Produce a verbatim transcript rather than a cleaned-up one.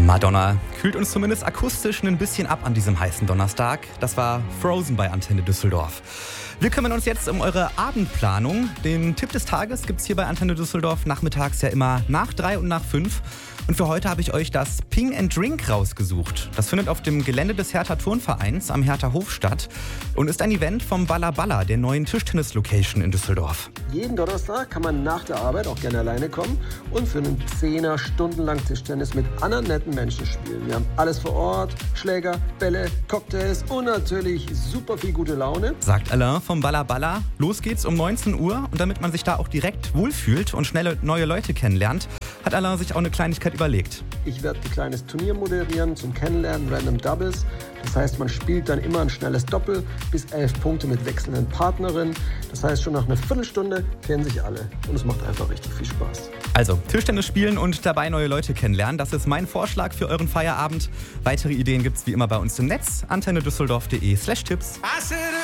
Madonna kühlt uns zumindest akustisch ein bisschen ab an diesem heißen Donnerstag. Das war Frozen bei Antenne Düsseldorf. Wir kümmern uns jetzt um eure Abendplanung. Den Tipp des Tages gibt's hier bei Antenne Düsseldorf nachmittags ja immer nach drei und nach fünf. Und für heute habe ich euch das Ping and Drink rausgesucht. Das findet auf dem Gelände des Hertha Turnvereins am Hertha Hof statt und ist ein Event vom Balla Balla, der neuen Tischtennis-Location in Düsseldorf. Jeden Donnerstag kann man nach der Arbeit auch gerne alleine kommen und für einen Zehner stundenlang Tischtennis mit anderen netten Menschen spielen. Wir haben alles vor Ort, Schläger, Bälle, Cocktails und natürlich super viel gute Laune. Sagt Alain vom Balla Balla. Los geht's um neunzehn Uhr und damit man sich da auch direkt wohlfühlt und schnell neue Leute kennenlernt, hat Alain sich auch eine Kleinigkeit überlegt. Ich werde ein kleines Turnier moderieren zum Kennenlernen, Random Doubles. Das heißt, man spielt dann immer ein schnelles Doppel bis elf Punkte mit wechselnden Partnerinnen. Das heißt, schon nach einer Viertelstunde kennen sich alle und es macht einfach richtig viel Spaß. Also Tischtennis spielen und dabei neue Leute kennenlernen. Das ist mein Vorschlag für euren Feierabend. Weitere Ideen gibt's wie immer bei uns im Netz. antennedüsseldorf punkt de slash Tipps.